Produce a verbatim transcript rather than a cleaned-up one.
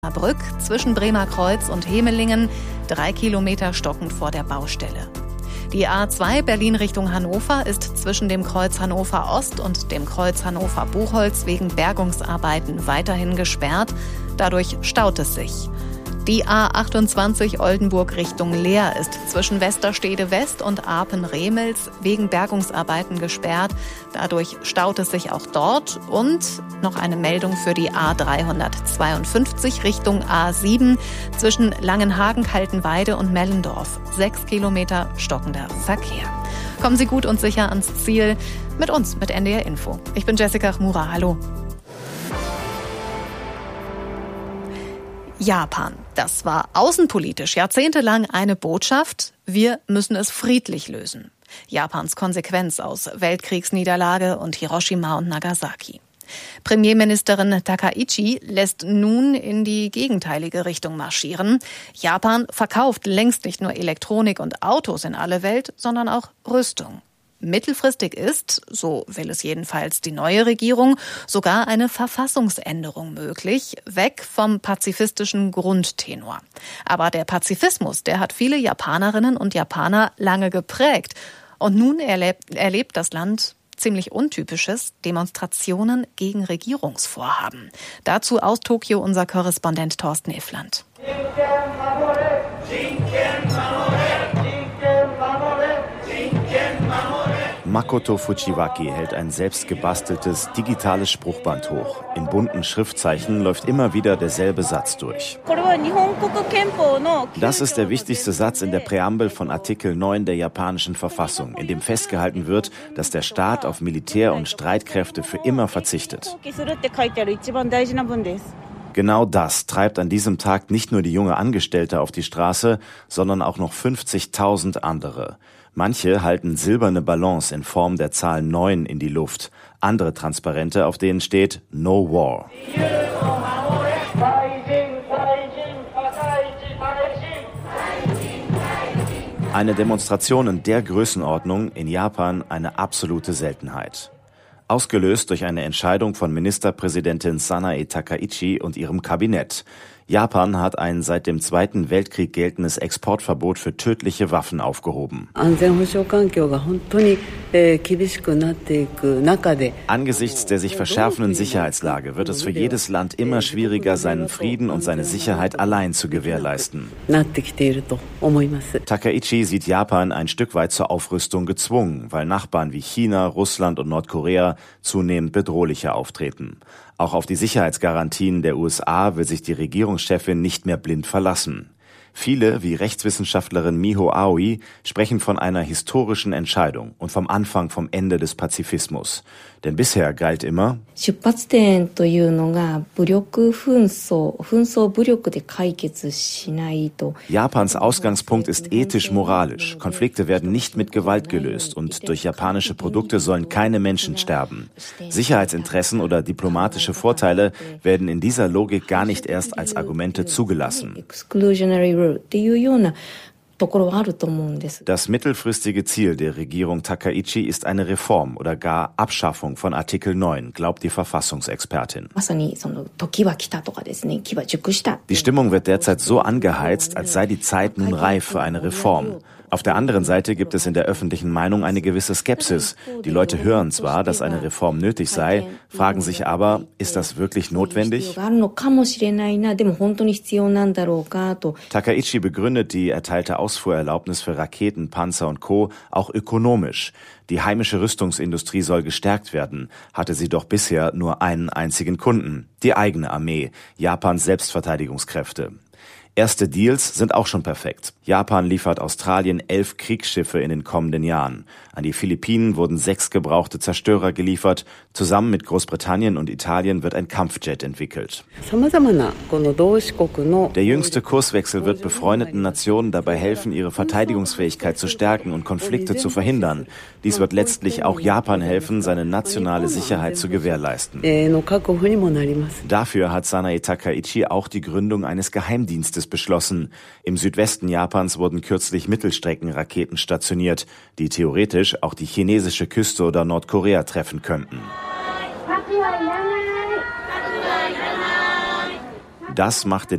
Brück zwischen Bremer Kreuz und Hemelingen, drei Kilometer stockend vor der Baustelle. Die A zwei Berlin Richtung Hannover ist zwischen dem Kreuz Hannover Ost und dem Kreuz Hannover Buchholz wegen Bergungsarbeiten weiterhin gesperrt. Dadurch staut es sich. Die A achtundzwanzig Oldenburg Richtung Leer ist zwischen Westerstede West und Apen-Remels wegen Bergungsarbeiten gesperrt. Dadurch staut es sich auch dort. Und noch eine Meldung für die A dreihundertzweiundfünfzig Richtung A sieben zwischen Langenhagen-Kaltenweide und Mellendorf. Sechs Kilometer stockender Verkehr. Kommen Sie gut und sicher ans Ziel mit uns, mit N D R Info. Ich bin Jessica Chmura. Hallo. Japan. Das war außenpolitisch jahrzehntelang eine Botschaft. Wir müssen es friedlich lösen. Japans Konsequenz aus Weltkriegsniederlage und Hiroshima und Nagasaki. Premierministerin Takaichi lässt nun in die gegenteilige Richtung marschieren. Japan verkauft längst nicht nur Elektronik und Autos in alle Welt, sondern auch Rüstung. Mittelfristig ist, so will es jedenfalls die neue Regierung, sogar eine Verfassungsänderung möglich, weg vom pazifistischen Grundtenor. Aber der Pazifismus, der hat viele Japanerinnen und Japaner lange geprägt. Und nun erlebt, erlebt das Land ziemlich Untypisches, Demonstrationen gegen Regierungsvorhaben. Dazu aus Tokio unser Korrespondent Thorsten Iffland. Makoto Fujiwaki hält ein selbstgebasteltes digitales Spruchband hoch. In bunten Schriftzeichen läuft immer wieder derselbe Satz durch. Das ist der wichtigste Satz in der Präambel von Artikel neun der japanischen Verfassung, in dem festgehalten wird, dass der Staat auf Militär und Streitkräfte für immer verzichtet. Genau das treibt an diesem Tag nicht nur die junge Angestellte auf die Straße, sondern auch noch fünfzigtausend andere. Manche halten silberne Ballons in Form der Zahl neun in die Luft, andere Transparente, auf denen steht No War. Eine Demonstration in der Größenordnung in Japan eine absolute Seltenheit. Ausgelöst durch eine Entscheidung von Ministerpräsidentin Sanae Takaichi und ihrem Kabinett. Japan hat ein seit dem Zweiten Weltkrieg geltendes Exportverbot für tödliche Waffen aufgehoben. Angesichts der sich verschärfenden Sicherheitslage wird es für jedes Land immer schwieriger, seinen Frieden und seine Sicherheit allein zu gewährleisten. Takaichi sieht Japan ein Stück weit zur Aufrüstung gezwungen, weil Nachbarn wie China, Russland und Nordkorea zunehmend bedrohlicher auftreten. Auch auf die Sicherheitsgarantien der U S A will sich die Regierungschefin nicht mehr blind verlassen. Viele, wie Rechtswissenschaftlerin Miho Aoi, sprechen von einer historischen Entscheidung und vom Anfang vom Ende des Pazifismus. Denn bisher galt immer, Japans Ausgangspunkt ist ethisch-moralisch. Konflikte werden nicht mit Gewalt gelöst und durch japanische Produkte sollen keine Menschen sterben. Sicherheitsinteressen oder diplomatische Vorteile werden in dieser Logik gar nicht erst als Argumente zugelassen. Das mittelfristige Ziel der Regierung Takaichi ist eine Reform oder gar Abschaffung von Artikel neun, glaubt die Verfassungsexpertin. Die Stimmung wird derzeit so angeheizt, als sei die Zeit nun reif für eine Reform. Auf der anderen Seite gibt es in der öffentlichen Meinung eine gewisse Skepsis. Die Leute hören zwar, dass eine Reform nötig sei, fragen sich aber, ist das wirklich notwendig? Takaichi begründet die erteilte Ausfuhrerlaubnis für Raketen, Panzer und Co. auch ökonomisch. Die heimische Rüstungsindustrie soll gestärkt werden, hatte sie doch bisher nur einen einzigen Kunden, die eigene Armee, Japans Selbstverteidigungskräfte. Erste Deals sind auch schon perfekt. Japan liefert Australien elf Kriegsschiffe in den kommenden Jahren. An die Philippinen wurden sechs gebrauchte Zerstörer geliefert. Zusammen mit Großbritannien und Italien wird ein Kampfjet entwickelt. Der jüngste Kurswechsel wird befreundeten Nationen dabei helfen, ihre Verteidigungsfähigkeit zu stärken und Konflikte zu verhindern. Dies wird letztlich auch Japan helfen, seine nationale Sicherheit zu gewährleisten. Dafür hat Sanae Takaichi auch die Gründung eines Geheimdienstes beschlossen. Im Südwesten Japans wurden kürzlich Mittelstreckenraketen stationiert, die theoretisch auch die chinesische Küste oder Nordkorea treffen könnten. Das machte